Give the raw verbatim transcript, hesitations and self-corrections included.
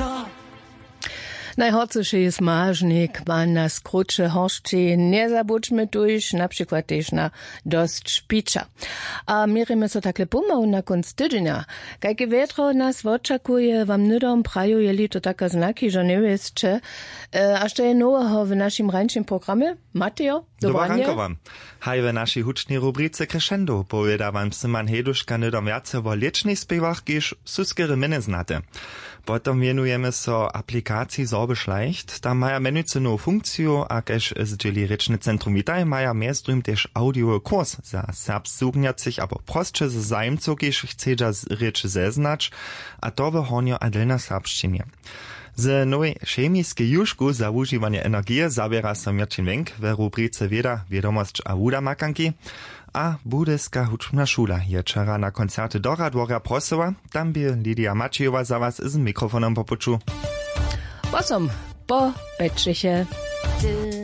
Najhorcejszy jest mażnik, man na skrócie horszczy, nie zabudźmy tuż, na przykład też na dość szpicza. A mierimy so takle pomału na konc tydzienia. Kajkie wietro nas oczekuje, wam nydom praju, jeli to taka znaki, że nie wiecie, e, a jeszcze je nowego w naszym rańczym programie. Mateo, dobra ranko wam. Haj w naszej hucznej rubrice Crescendo powieda wam Simon Heduszka nydom jace o licznych spiewach, kiż suskie reminy znate. Potom wienujemy so aplikacji Sorbe Schleicht. Tam maja menujce nową funkcję, a kež zdzieli Rečne Centrum Witaj, maja miestrym też audio kurs za serbs zugniacych, abo prostsze z zajmców, kiż chcedza rzeczy zeznać, a to w honio adelna serbszczynie. Z nowej chemiskiej juszku za używanie energii zabiera so Mirčin Wenk w rubrice Wieda, Wiadomość a Wuda makanki, a budyska huczna szula je wczoraj na koncerty Dora Dwora prosowa, tam by Lidia Maciejowa za was z mikrofonem po poczu. Posom, po Petrzysie.